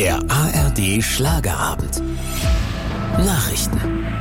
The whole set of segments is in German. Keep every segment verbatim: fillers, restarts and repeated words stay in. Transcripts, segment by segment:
Der A R D Schlagerabend. Nachrichten.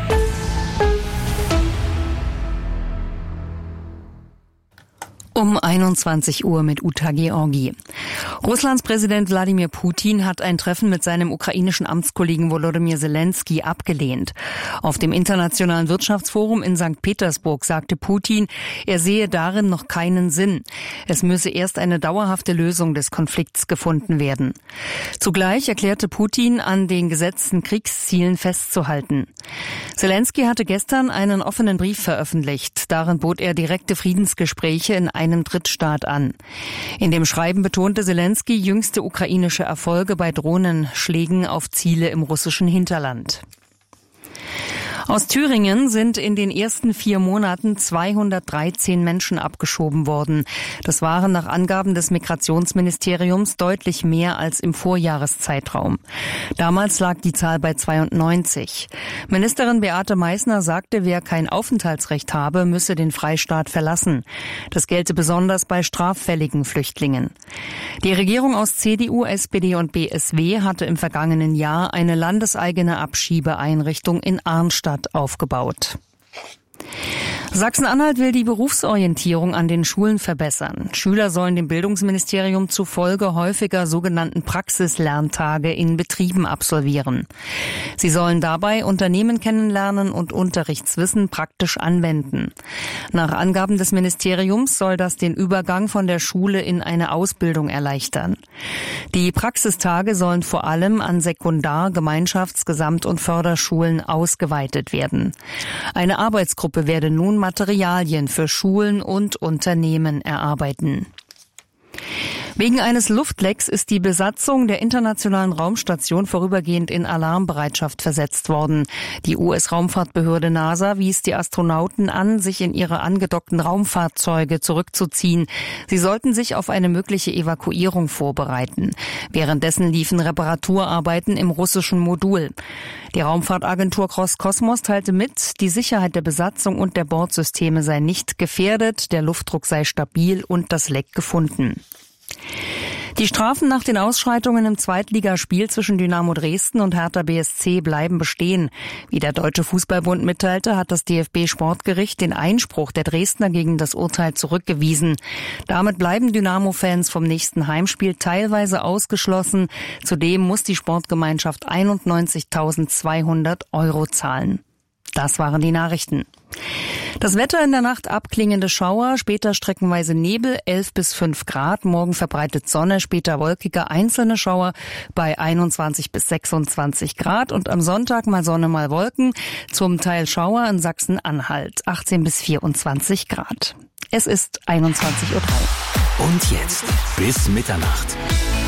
Um einundzwanzig Uhr mit Uta Georgi. Russlands Präsident Wladimir Putin hat ein Treffen mit seinem ukrainischen Amtskollegen Volodymyr Zelensky abgelehnt. Auf dem Internationalen Wirtschaftsforum in Sankt Petersburg sagte Putin, er sehe darin noch keinen Sinn. Es müsse erst eine dauerhafte Lösung des Konflikts gefunden werden. Zugleich erklärte Putin, an den gesetzten Kriegszielen festzuhalten. Zelensky hatte gestern einen offenen Brief veröffentlicht. Darin bot er direkte Friedensgespräche in einem Drittstaat an. In dem Schreiben betonte Zelensky jüngste ukrainische Erfolge bei Drohnenschlägen auf Ziele im russischen Hinterland. Aus Thüringen sind in den ersten vier Monaten zweihundertdreizehn Menschen abgeschoben worden. Das waren nach Angaben des Migrationsministeriums deutlich mehr als im Vorjahreszeitraum. Damals lag die Zahl bei zweiundneunzig. Ministerin Beate Meißner sagte, wer kein Aufenthaltsrecht habe, müsse den Freistaat verlassen. Das gelte besonders bei straffälligen Flüchtlingen. Die Regierung aus C D U, S P D und B S W hatte im vergangenen Jahr eine landeseigene Abschiebeeinrichtung in Arnstadt aufgebaut. Sachsen-Anhalt will die Berufsorientierung an den Schulen verbessern. Schüler sollen dem Bildungsministerium zufolge häufiger sogenannten Praxislerntage in Betrieben absolvieren. Sie sollen dabei Unternehmen kennenlernen und Unterrichtswissen praktisch anwenden. Nach Angaben des Ministeriums soll das den Übergang von der Schule in eine Ausbildung erleichtern. Die Praxistage sollen vor allem an Sekundar-, Gemeinschafts-, Gesamt- und Förderschulen ausgeweitet werden. Eine Arbeitsgruppe werde nun Materialien für Schulen und Unternehmen erarbeiten. Wegen eines Luftlecks ist die Besatzung der Internationalen Raumstation vorübergehend in Alarmbereitschaft versetzt worden. Die U S-Raumfahrtbehörde NASA wies die Astronauten an, sich in ihre angedockten Raumfahrzeuge zurückzuziehen. Sie sollten sich auf eine mögliche Evakuierung vorbereiten. Währenddessen liefen Reparaturarbeiten im russischen Modul. Die Raumfahrtagentur Roskosmos teilte mit, die Sicherheit der Besatzung und der Bordsysteme sei nicht gefährdet, der Luftdruck sei stabil und das Leck gefunden. Die Strafen nach den Ausschreitungen im Zweitligaspiel zwischen Dynamo Dresden und Hertha B S C bleiben bestehen. Wie der Deutsche Fußballbund mitteilte, hat das D F B-Sportgericht den Einspruch der Dresdner gegen das Urteil zurückgewiesen. Damit bleiben Dynamo-Fans vom nächsten Heimspiel teilweise ausgeschlossen. Zudem muss die Sportgemeinschaft einundneunzigtausendzweihundert Euro zahlen. Das waren die Nachrichten. Das Wetter in der Nacht: abklingende Schauer, später streckenweise Nebel, elf bis fünf Grad. Morgen verbreitet Sonne, später wolkiger, einzelne Schauer bei einundzwanzig bis sechsundzwanzig Grad. Und am Sonntag mal Sonne, mal Wolken, zum Teil Schauer in Sachsen-Anhalt, achtzehn bis vierundzwanzig Grad. Es ist einundzwanzig Uhr drei. Und jetzt bis Mitternacht.